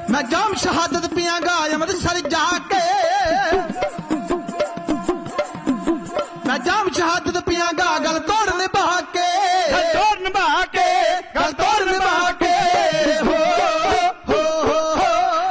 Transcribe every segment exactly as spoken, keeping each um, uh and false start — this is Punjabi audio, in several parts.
मैं जाम शहादत पियांगा अमृतसर जाके, मैं जाम शहादत पियांगा गल तोड़ निभा के, गल तोड़ निभा के, गल तोड़ निभा के। हो हो हो हो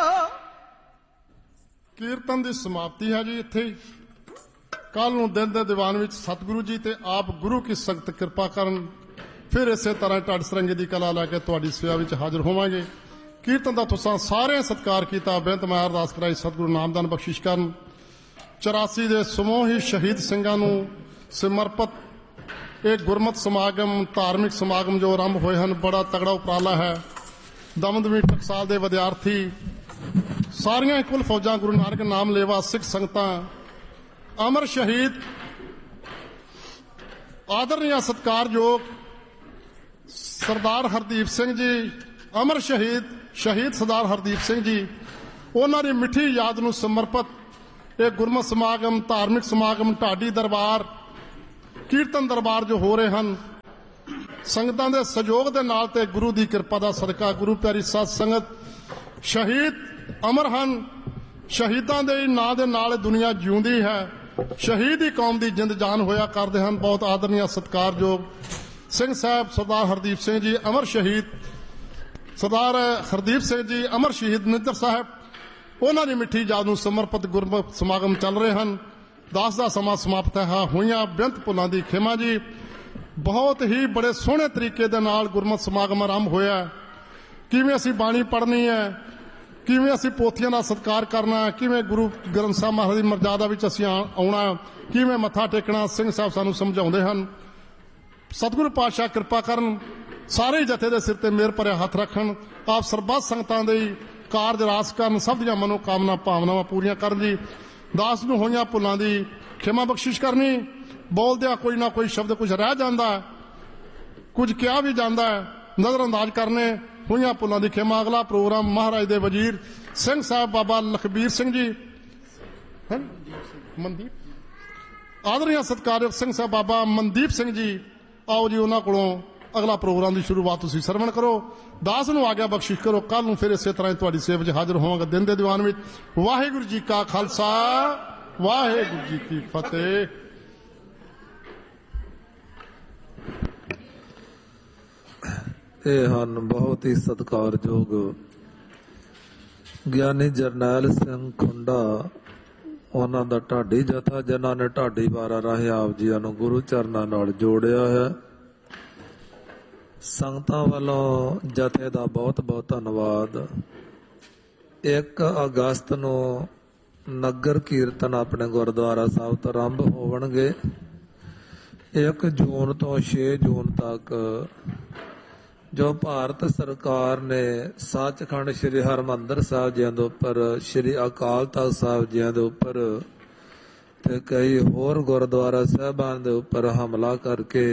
कीर्तन की समाप्ति है जी इत्थे। कल नूं दिन दे दीवान विच सतगुरु जी ते आप गुरु की संगत कृपा करन फिर इसे तरह ढड सरंगे की कला लैके तुहाडी सेवा विच हाजिर होवांगे। कीर्तन का तुसां सारे सत्कार किया। बेनत मैं अरदास कराई सतगुरु नामदान बख्शिश करन। चौरासी दे समूह ही शहीद सिंघां नूं समर्पित एक गुरमत समागम धार्मिक समागम जो आरंभ होए हैं, बड़ा तगड़ा उपराला है। दमदमी टकसाल दे विद्यार्थी सारियां कुल फौजां गुरु नानक नाम लेवा सिख संगतां अमर शहीद आदरणीय सत्कारयोग सरदार हरदीप सिंह जी अमर शहीद शहीद सरदार हरदीप सिंह जी उन्हां दी मिठी याद नूं समर्पित एक गुरमत समागम धार्मिक समागम ढाडी दरबार कीर्तन दरबार जो हो रहे हैं, संगतां दे सहयोग दे नाल ते गुरु दी कृपा दा सदका गुरु प्यारी साध संगत शहीद अमर हैं। शहीदां दे नां दे नाल दुनिया जिउंदी है। शहीद ही कौम दी जिंद जान होया करदे हैं। बहुत आदरणीय सत्कारयोग सिंह साहब सरदार हरदीप सिंह जी अमर शहीद सरदार हरदीप सिंह जी अमर शहीद निज्जर साहब उन्हां दी मिठी याद नूं समर्पित गुरमत समागम चल रहे हैं। दास दा समां समाप्त है। होईयां बेअंत भुलां दी खेमा जी। बहुत ही बड़े सोहणे तरीके दे नाल गुरमत समागम आरंभ होया। किवें असीं बाणी पढ़नी है, किवें असीं पोथियां दा सत्कार करना है, किवें गुरु ग्रंथ साहिब महाराज दी मर्यादा विच असीं आउणा, किवें मत्था टेकना, सिंह साहब सानूं समझाउंदे हन। सतगुरु पातशाह कृपा करन, सारे जथे दे सिर ते मेहर भरे हथ रखन, आप सरबत संगतां दे कारज रास करन, सब दियां मनोकामना भावनावां पूरीआं करन जी। दास नूं होईआं भुलां दी खेमा बख्शिश करनी। बोलदिआं कोई ना कोई शब्द कुछ रह जांदा है, कुछ किया भी जांदा है, नज़रअंदाज करने होईआं भुलां दी खेमा। अगला प्रोग्राम महाराज दे वजीर सिंह साहब बाबा लखबीर सिंह जी मनदीप आदरणीय सत्कारयोग सिंह साहब बाबा मनदीप सिंह जी आओ जी, उन्होंने कोलों अगला प्रोग्राम की शुरुआत तुसीं सरवण करो। दास नूं आग्या बख्शिश करो। कल नूं फिर इस तरह तुहाडी सेवा विच हाजिर होवांगा दिन दे दीवान विच। वाहिगुरू जी का खालसा वाहिगुरू जी की फतेह। ਇਹ ਹਨ ਬਹੁਤ ਹੀ ਸਤਿਕਾਰਯੋਗ ਗਿਆਨੀ ਜਰਨੈਲ ਸਿੰਘ ਖੁੰਡਾ, ਉਹਨਾਂ ਦਾ ਢਾਡੀ ਜਥਾ ਜਿਨ੍ਹਾਂ ਨੇ ਢਾਡੀ ਵਾਰਾ ਰਾਹੀਂ ਆਪ ਜੀਆਂ ਨੂੰ ਗੁਰੂ ਚਰਨਾਂ ਨਾਲ ਜੋੜਿਆ ਹੈ। ਸੰਗਤਾਂ ਵੱਲੋਂ ਜਥੇ ਦਾ ਬਹੁਤ ਬਹੁਤ ਧੰਨਵਾਦ। ਇੱਕ ਅਗਸਤ ਨੂੰ ਨਗਰ ਕੀਰਤਨ ਆਪਣੇ ਗੁਰਦੁਆਰਾ ਸਾਹਿਬ ਤੋਂ ਆਰੰਭ ਹੋਣਗੇ। ਇੱਕ ਜੂਨ ਤੋਂ ਛੇ ਜੂਨ ਤੱਕ ਜੋ ਭਾਰਤ ਸਰਕਾਰ ਨੇ ਸੱਚਖੰਡ ਸ਼੍ਰੀ ਹਰਿਮੰਦਰ ਸਾਹਿਬ ਜੀ ਦੇ ਉੱਪਰ, ਸ਼੍ਰੀ ਅਕਾਲ ਤਖ਼ਤ ਸਾਹਿਬ ਜੀ ਦੇ ਉੱਪਰ ਤੇ ਕਈ ਹੋਰ ਗੁਰਦੁਆਰਾ ਸਾਹਿਬਾਨ ਦੇ ਉੱਪਰ ਹਮਲਾ ਕਰਕੇ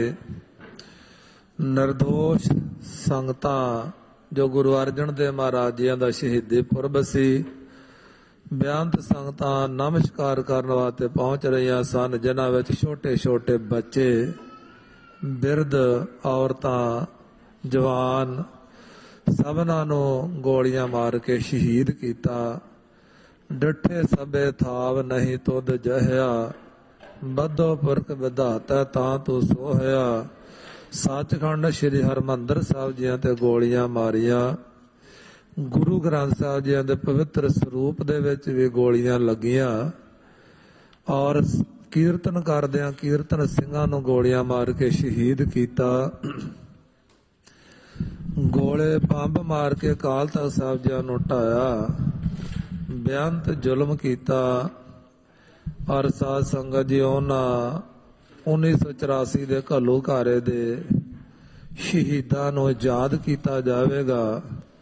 ਨਿਰਦੋਸ਼ ਸੰਗਤਾਂ ਜੋ ਗੁਰੂ ਅਰਜਨ ਦੇਵ ਮਹਾਰਾਜ ਜੀ ਦਾ ਸ਼ਹੀਦੀ ਪੁਰਬ ਸੀ, ਬੇਅੰਤ ਸੰਗਤਾਂ ਨਮਸਕਾਰ ਕਰਨ ਵਾਸਤੇ ਪਹੁੰਚ ਰਹੀਆਂ ਸਨ, ਜਿਨ੍ਹਾਂ ਵਿੱਚ ਛੋਟੇ ਛੋਟੇ ਬੱਚੇ, ਬਿਰਧ, ਔਰਤਾਂ, ਜਵਾਨ ਸਭਨਾਂ ਨੂੰ ਗੋਲੀਆਂ ਮਾਰ ਕੇ ਸ਼ਹੀਦ ਕੀਤਾ। ਡਿਠੇ ਸਭੇ ਥਾਵ ਨਹੀਂ ਤੁਧ ਜਹਿਆ, ਬੱਧੋ ਪੁਰਖ ਵਿਧਾਤਾ ਤਾਂ ਤੂੰ ਸੋਹਿਆ। ਸੱਚਖੰਡ ਸ਼੍ਰੀ ਹਰਿਮੰਦਰ ਸਾਹਿਬ ਜੀਆਂ ਤੇ ਗੋਲੀਆਂ ਮਾਰੀਆਂ। ਗੁਰੂ ਗ੍ਰੰਥ ਸਾਹਿਬ ਜੀਆਂ ਦੇ ਪਵਿੱਤਰ ਸਰੂਪ ਦੇ ਵਿੱਚ ਵੀ ਗੋਲੀਆਂ ਲੱਗੀਆਂ ਔਰ ਕੀਰਤਨ ਕਰਦਿਆਂ ਕੀਰਤਨ ਸਿੰਘਾਂ ਨੂੰ ਗੋਲੀਆਂ ਮਾਰ ਕੇ ਸ਼ਹੀਦ ਕੀਤਾ। ਗੋਲੇ ਬੰਬ ਮਾਰ ਕੇ ਅਕਾਲ ਤਖ਼ਤ ਸਾਹਿਬ ਜੀ ਨੂੰ ਢਾਇਆ, ਬੇਅੰਤ ਜ਼ੁਲਮ ਕੀਤਾ। ਔਰ ਸਾਧ ਸੰਗਤ ਜੀ ਉਹਨਾਂ ਉੱਨੀ ਸੌ ਚੁਰਾਸੀ ਦੇ ਘੱਲੂਘਾਰੇ ਦੇ ਸ਼ਹੀਦਾਂ ਨੂੰ ਯਾਦ ਕੀਤਾ ਜਾਵੇਗਾ।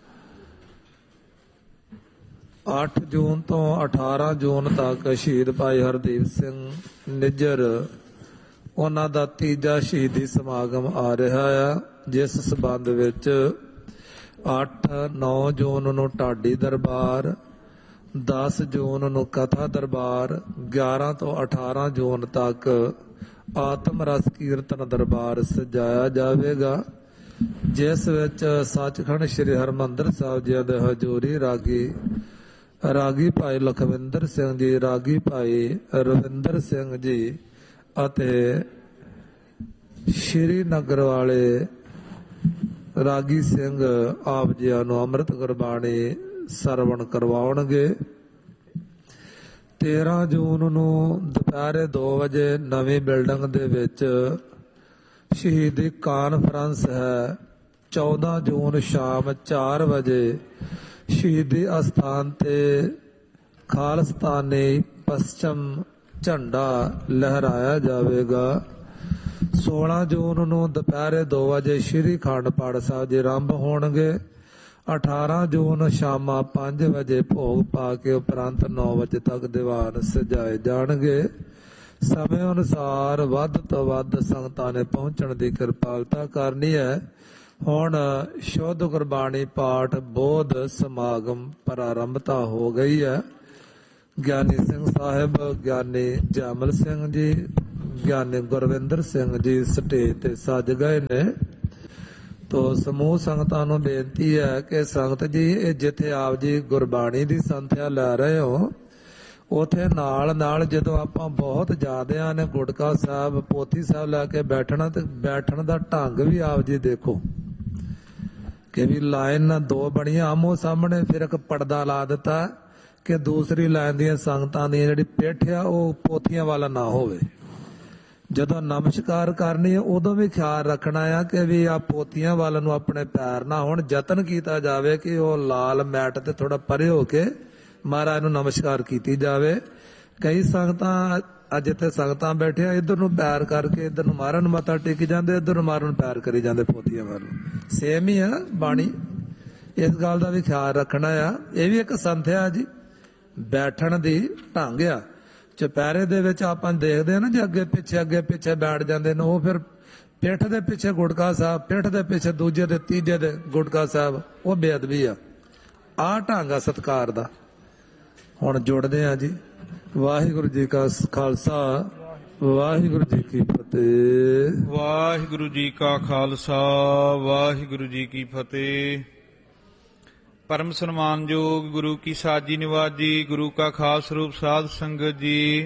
ਅੱਠ ਜੂਨ ਤੋਂ ਅਠਾਰਾਂ ਜੂਨ ਤੱਕ ਸ਼ਹੀਦ ਭਾਈ ਹਰਦੀਪ ਸਿੰਘ ਨਿੱਜਰ ਉਹਨਾਂ ਦਾ ਤੀਜਾ ਸ਼ਹੀਦੀ ਸਮਾਗਮ ਆ ਰਿਹਾ ਆ, ਜਿਸ ਸਬੰਧ ਵਿੱਚ ਅੱਠ ਨੌ ਜੂਨ ਨੂੰ ਢਾਡੀ ਦਰਬਾਰ, ਦਸ ਜੂਨ ਨੂੰ ਕਥਾ ਦਰਬਾਰ, ਗਿਆਰਾਂ ਤੋਂ ਅਠਾਰਾਂ ਜੂਨ ਤੱਕ ਆਤਮ ਰਸ ਕੀਰਤਨ ਦਰਬਾਰ ਸਜਾਇਆ ਜਾਵੇਗਾ। ਜਿਸ ਵਿੱਚ ਸੱਚਖੰਡ ਸ੍ਰੀ ਹਰਿਮੰਦਰ ਸਾਹਿਬ ਜੀ ਦੇ ਹਜ਼ੂਰੀ ਰਾਗੀ ਰਾਗੀ ਭਾਈ ਲਖਵਿੰਦਰ ਸਿੰਘ ਜੀ, ਰਾਗੀ ਭਾਈ ਰਵਿੰਦਰ ਸਿੰਘ ਜੀ ਅਤੇ ਸ਼੍ਰੀ ਨਗਰ ਵਾਲੇ ਰਾਗੀ ਸਿੰਘ ਆਪ ਜੀਆਂ ਨੂੰ ਅੰਮ੍ਰਿਤ ਗੁਰਬਾਣੀ ਸਰਵਣ ਕਰਵਾਉਣਗੇ। ਤੇਰਾਂ ਜੂਨ ਨੂੰ ਦੁਪਹਿਰੇ ਦੋ ਵਜੇ ਨਵੀਂ ਬਿਲਡਿੰਗ ਦੇ ਵਿੱਚ ਸ਼ਹੀਦੀ ਕਾਨਫਰੰਸ ਹੈ। ਚੌਦਾਂ ਜੂਨ ਸ਼ਾਮ ਚਾਰ ਵਜੇ ਸ਼ਹੀਦੀ ਅਸਥਾਨ ਤੇ ਖਾਲਸਤਾਨੀ ਪੱਛਮ ਝੰਡਾ ਲਹਿਰਾਇਆ ਜਾਵੇਗਾ। ਸੋਲਾਂ ਜੂਨ ਨੂੰ ਦੁਪਹਿਰੇ ਦੋ ਵਜੇ ਸ਼੍ਰੀ ਅਖੰਡ ਪਾਠ ਸਾਹਿਬ ਜੀ ਆਰੰਭ ਹੋਣਗੇ। ਅਠਾਰਾਂ ਜੂਨ ਸ਼ਾਮਾਂ ਪੰਜ ਵਜੇ ਭੋਗ ਪਾ ਕੇ ਉਪਰੰਤ ਨੌ ਵਜੇ ਤੱਕ ਦੀਵਾਨ ਸਜਾਏ ਜਾਣਗੇ। ਸਮੇਂ ਅਨੁਸਾਰ ਵੱਧ ਤੋਂ ਵੱਧ ਸੰਗਤਾਂ ਨੇ ਪਹੁੰਚਣ ਦੀ ਕਿਰਪਾਲਤਾ ਕਰਨੀ ਹੈ। ਹੁਣ ਸ਼ੁੱਧ ਗੁਰਬਾਣੀ ਪਾਠ ਬੋਧ ਸਮਾਗਮ ਪ੍ਰਾਰੰਭਤਾ ਹੋ ਗਈ ਹੈ। ਗਿਆਨੀ ਸਿੰਘ ਸਾਹਿਬ, ਗਿਆਨੀ ਜੈਮਲ ਸਿੰਘ ਜੀ, ਗਿਆਨੀ ਗੁਰਵਿੰਦਰ ਸਿੰਘ ਜੀ ਸਟੇਜ ਤੇ ਸੱਜ ਗਏ ਨੇ। ਤੋ ਸਮੂਹ ਸੰਗਤਾਂ ਨੂੰ ਬੇਨਤੀ ਹੈ ਕਿ ਸੰਗਤ ਜੀ ਇਹ ਜਿੱਥੇ ਆਪ ਜੀ ਗੁਰਬਾਣੀ ਦੀ ਸੰਥਿਆ ਲੈ ਰਹੇ ਹੋ ਉਥੇ ਨਾਲ ਨਾਲ ਜਦੋਂ ਆਪਾਂ ਬਹੁਤ ਜ਼ਿਆਦਿਆਂ ਨੇ ਗੁਟਕਾ ਸਾਹਿਬ, ਪੋਥੀ ਸਾਹਿਬ ਲੈ ਕੇ ਬੈਠਣਾ ਤੇ ਬੈਠਣ ਦਾ ਢੰਗ ਵੀ ਆਪ ਜੀ ਦੇਖੋ ਕਿ ਵੀ ਲਾਈਨ ਦੋ ਬਣੀਆਂ ਆਮੋ ਸਾਹਮਣੇ, ਫਿਰ ਇੱਕ ਪਰਦਾ ਲਾ ਦਿੱਤਾ ਕਿ ਦੂਸਰੀ ਲਾਈਨ ਦੀਆਂ ਸੰਗਤਾਂ ਦੀ ਜਿਹੜੀ ਪਿੱਠ ਆ ਉਹ ਪੋਥੀਆਂ ਵਾਲਾ ਨਾ ਹੋਵੇ। ਜਦੋਂ ਨਮਸਕਾਰ ਕਰਨੀ ਹੈ ਉਦੋਂ ਵੀ ਖਿਆਲ ਰੱਖਣਾ ਆ ਕਿ ਵੀ ਆ ਪੋਥੀਆਂ ਵੱਲ ਨੂੰ ਆਪਣੇ ਪੈਰ ਨਾ ਹੋਣ। ਯਤਨ ਕੀਤਾ ਜਾਵੇ ਕਿ ਉਹ ਲਾਲ ਮੈਟ ਤੇ ਥੋੜਾ ਪਰੇ ਹੋ ਕੇ ਮਹਾਰਾਜ ਨੂੰ ਨਮਸਕਾਰ ਕੀਤੀ ਜਾਵੇ। ਕਈ ਸੰਗਤਾਂ ਅੱਜ ਇੱਥੇ ਸੰਗਤਾਂ ਬੈਠੀਆਂ ਇੱਧਰ ਨੂੰ ਪੈਰ ਕਰਕੇ ਇੱਧਰ ਨੂੰ ਮਹਾਰਾਜ ਨੂੰ ਮੱਥਾ ਟੇਕੀ ਜਾਂਦੇ, ਇੱਧਰ ਨੂੰ ਮਹਾਰਾਜ ਨੂੰ ਪੈਰ ਕਰੀ ਜਾਂਦੇ ਪੋਥੀਆਂ ਵੱਲ। ਸੇਮ ਹੀ ਆ ਬਾਣੀ, ਇਸ ਗੱਲ ਦਾ ਵੀ ਖਿਆਲ ਰੱਖਣਾ ਆ। ਇਹ ਵੀ ਇੱਕ ਸੰਥਿਆ ਜੀ, ਬੈਠਣ ਦੀ ਢੰਗ ਆ। ਚੁਪਹਿਰੇ ਦੇ ਵਿੱਚ ਆਪਾਂ ਦੇਖਦੇ ਆ ਨਾ ਜੇ ਅੱਗੇ ਪਿੱਛੇ ਅੱਗੇ ਪਿੱਛੇ ਬੈਠ ਜਾਂਦੇ ਨੇ, ਉਹ ਫਿਰ ਪਿੱਠ ਦੇ ਪਿੱਛੇ ਗੁਟਕਾ ਸਾਹਿਬ, ਪਿੱਠ ਦੇ ਪਿੱਛੇ ਦੂਜੇ ਦੇ ਤੀਜੇ ਦੇ ਗੁਟਕਾ ਸਾਹਿਬ, ਉਹ ਬੇਅਦਬੀ ਆ। ਆਹ ਢੰਗ ਆ ਸਤਿਕਾਰ ਦਾ। ਹੁਣ ਜੁੜਦੇ ਆ ਜੀ। ਵਾਹਿਗੁਰੂ ਜੀ ਕਾ ਖਾਲਸਾ, ਵਾਹਿਗੁਰੂ ਜੀ ਕੀ ਫਤਿਹ। ਵਾਹਿਗੁਰੂ ਜੀ ਕਾ ਖਾਲਸਾ, ਵਾਹਿਗੁਰੂ ਜੀ ਕੀ ਫਤਿਹ। ਪਰਮ ਸਨਮਾਨਯੋਗ ਗੁਰੂ ਕੀ ਸਾਜੀ ਨਿਵਾਜ ਜੀ, ਗੁਰੂ ਕਾ ਖਾਸ ਰੂਪ ਸਾਧ ਸੰਗਤ ਜੀ,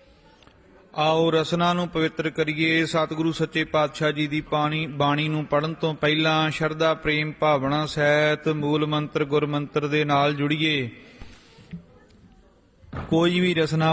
ਆਓ ਰਸਨਾ ਨੂੰ ਪਵਿੱਤਰ ਕਰੀਏ। ਸਤਿਗੁਰੂ ਸੱਚੇ ਪਾਤਸ਼ਾਹ ਜੀ ਦੀ ਬਾਣੀ ਬਾਣੀ ਨੂੰ ਪੜ੍ਹਨ ਤੋਂ ਪਹਿਲਾਂ ਸ਼ਰਧਾ ਪ੍ਰੇਮ ਭਾਵਨਾ ਸਹਿਤ ਮੂਲ ਮੰਤਰ ਗੁਰ ਮੰਤਰ ਦੇ ਨਾਲ ਜੁੜੀਏ। ਕੋਈ ਵੀ ਰਸਨਾ